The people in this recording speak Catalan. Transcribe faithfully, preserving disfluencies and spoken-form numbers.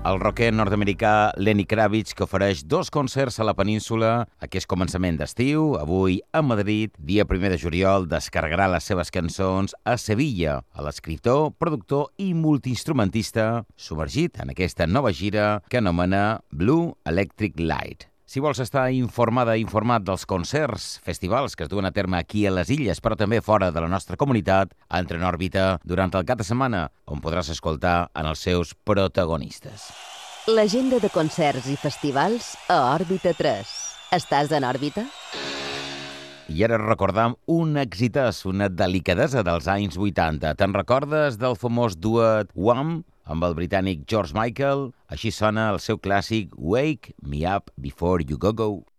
El rocker nord-americà Lenny Kravitz, que ofereix dos concerts a la península aquest començament d'estiu, avui a Madrid, dia primer de juliol, descarregarà les seves cançons a Sevilla, a l'escriptor, productor i multiinstrumentista submergit en aquesta nova gira que anomena Blue Electric Light. Si vols estar informada i informat dels concerts, festivals que es duen a terme aquí a les Illes, però també fora de la nostra comunitat, entra en òrbita durant el cap de setmana, on podràs escoltar en els seus protagonistes. L'agenda de concerts i festivals a Òrbita tres. Estàs en òrbita? I ara recordam un exitàs, una delicadesa dels anys vuitanta. Te'n recordes del famós duet Wham? Amb el britànic George Michael? Així sona el seu clàssic Wake Me Up Before You Go Go.